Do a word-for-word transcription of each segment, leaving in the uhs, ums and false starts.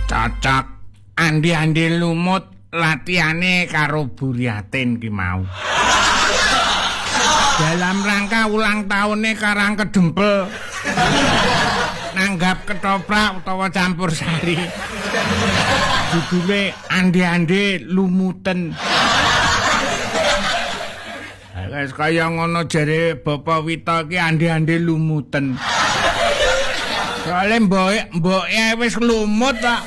Cocok. Andi-andi lumut latihane karo Buryatin ki mau. Dalam rangka ulang tahunnya Karang Kedempel. Nanggap ketoprak utawa campur sari. Judule andi-andi lumuten. Wis kaya ngono jare Bapak Wita ki andi-andi lumuten. Soale mbok mboke wis lumut kok.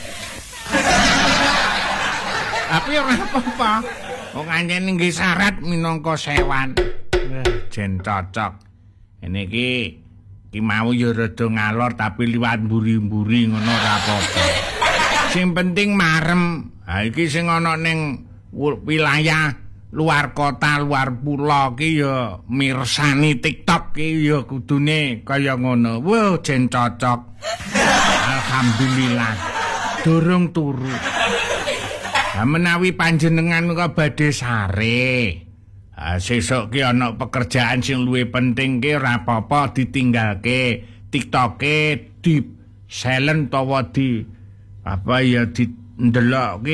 Tapi ora apa-apa. Wong anjene nggih syarat minangka sewan. Jen cocok. Ini ki ki mau ya rada ngalor tapi liwat mburi-mburi ngono ora apa-apa. Sing penting marem. Ha iki sing ana ning wilayah luar kota, luar pulau ki ya mirsani TikTok ki ya kudune kaya ngono. Wah, jen cocok. Alhamdulillah. Durung turu. Ha menawi panjenengan kok badhe sare. Ha sesuk ki ana pekerjaan sing luwih penting ki ora apa-apa ditinggalke. TikTok-e di silent utawa di apa ya di ndelok ki.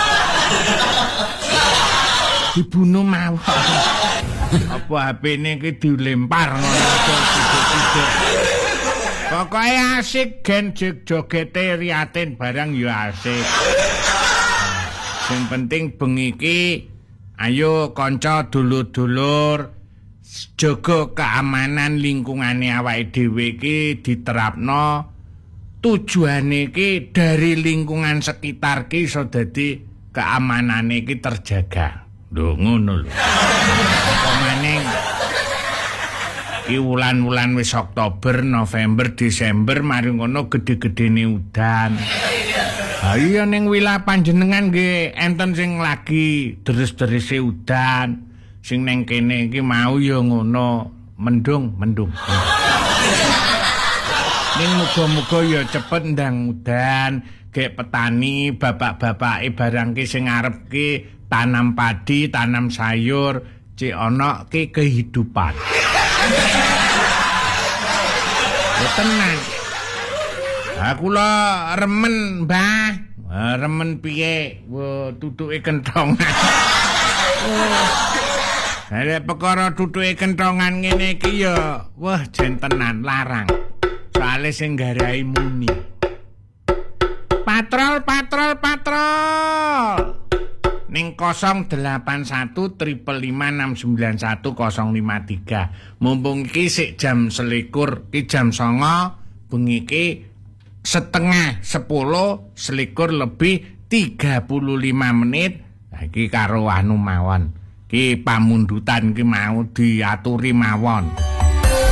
Dibunuh mawon. Apa H P-ne ki dilempar ngono titik-titik. Pokoke asik gen jogete Riyatin barang ya asik. Sing penting bengi iki ayo kanca dulur-dulur jaga keamanan lingkungane awake dhewe iki diterapno. Tujuane iki dari lingkungan sekitar ki iso dadi keamanane iki terjaga. Lho ngono lho. Apa maning iki wulan-wulan wis Oktober, November, Desember mari ngono gede-gedene udan. Ha iya ning wilayah panjenengan nggih enten sing lagi deres-derese udan. Sing ning kene iki mau ya ngono, mendung, mendung. Ning muga-muga ya cepet ndang udan, gek petani, bapak-bapake barang ki sing arep ki tanam padi, tanam sayur, cek ana ki kehidupan. Ya tenang. Aku lo remen, Mbah. Remen piye? Wo tutuke kentongan. Ada perkara tutuke kentongan ngene iki ya, wah jen tenan larang. Soale sing garai muni. Patrol, patrol, patrol. Ning nol delapan satu triple lima enam sembilan satu nol lima tiga. Mumpung iki sik jam selikur, iki jam songo, bengi iki setengah sepuluh, selikur lebih tiga puluh lima menit. Nah, iki karo anu mawon. Ki pamundutan ki mau diaturi mawon.